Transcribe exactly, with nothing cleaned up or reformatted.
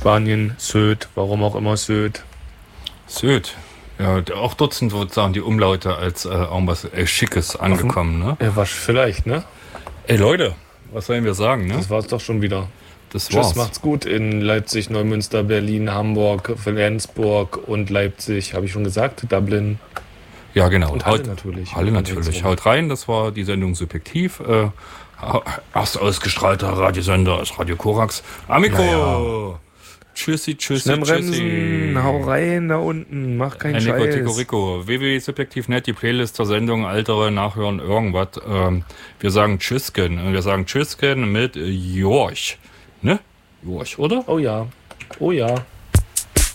Spanien, Sylt, warum auch immer Sylt. Sylt. Ja, auch dort sind sozusagen die Umlaute als äh, irgendwas äh, Schickes angekommen, ne? Ja, was vielleicht, ne? Ey Leute, was sollen wir sagen, ne? Das war's doch schon wieder. Das Tschüss, war's. macht's gut in Leipzig, Neumünster, Berlin, Hamburg, Flensburg und Leipzig, habe ich schon gesagt, Dublin. Ja, genau. Und Halle natürlich. Halle natürlich. Ringsrum. Haut rein, das war die Sendung Subjektiv. Äh, erst ausgestrahlter Radiosender ist Radio Korax. Amico! Ja, ja. Tschüssi, tschüssi, Schnell bremsen, tschüssi. hau rein da unten, mach keinen Enrico, Scheiß. Tico, Rico. w w w punkt subjektiv punkt net, die Playlist zur Sendung, ältere, nachhören, irgendwas. Ähm, wir sagen Tschüssken. Wir sagen Tschüssken mit Jorch. Ne? Jorch, oder? Oh ja, oh ja.